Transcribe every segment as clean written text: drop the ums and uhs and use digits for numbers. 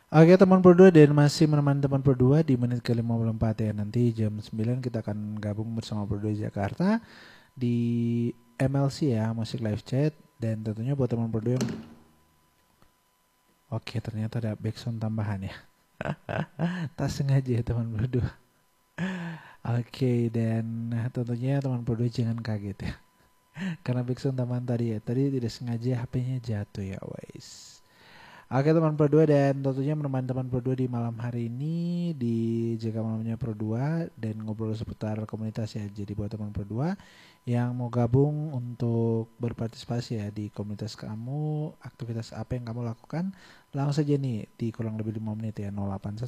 Oke teman berdua dan masih menemani teman berdua di menit ke-54 ya. Nanti jam 9 kita akan gabung bersama berdua Jakarta di MLC ya, Musik Live Chat. Dan tentunya buat teman berdua yang... Oke, ternyata ada backsound tambahan ya. Tak sengaja ya teman berdua. Oke, dan tentunya teman berdua jangan kaget ya. Karena backsound tambahan tadi ya. Tadi tidak sengaja HP-nya jatuh ya, guys. Oke teman berdua, dan tentunya menemani teman berdua di malam hari ini di Jaga Malamnya Berdua dan ngobrol seputar komunitas ya. Jadi buat teman berdua yang mau gabung untuk berpartisipasi ya di komunitas kamu, aktivitas apa yang kamu lakukan, langsung saja nih di kurang lebih 5 menit ya,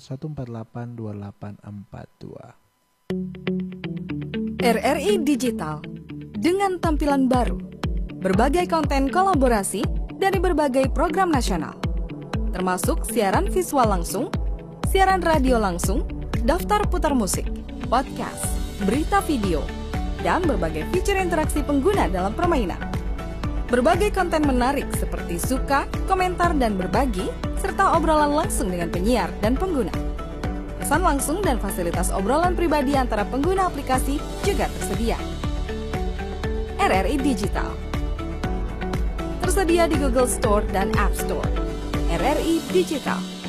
0811482842. RRI Digital dengan tampilan baru, berbagai konten kolaborasi dari berbagai program nasional, termasuk siaran visual langsung, siaran radio langsung, daftar putar musik, podcast, berita video, dan berbagai fitur interaksi pengguna dalam permainan. Berbagai konten menarik seperti suka, komentar, dan berbagi, serta obrolan langsung dengan penyiar dan pengguna. Pesan langsung dan fasilitas obrolan pribadi antara pengguna aplikasi juga tersedia. RRI Digital tersedia di Google Store dan App Store. RRI Digital.